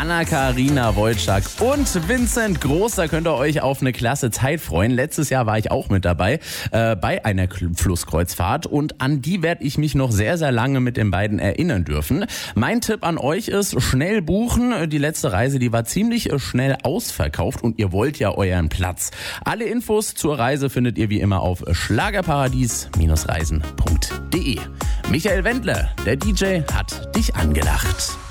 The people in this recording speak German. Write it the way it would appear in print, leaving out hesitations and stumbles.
Anna-Karina Wojcik und Vincent Groß. Da könnt ihr euch auf eine klasse Zeit freuen. Letztes Jahr war ich auch mit dabei bei einer Flusskreuzfahrt und an die werde ich mich noch sehr, sehr lange mit den beiden erinnern dürfen. Mein Tipp an euch ist, schnell buchen. Die letzte Reise, die war ziemlich schnell ausverkauft und ihr wollt ja euren Platz. Alle Infos zur Reise findet ihr wie immer auf schlagerparadies-reisen.de. Michael Wendler, der DJ, hat dich angelacht.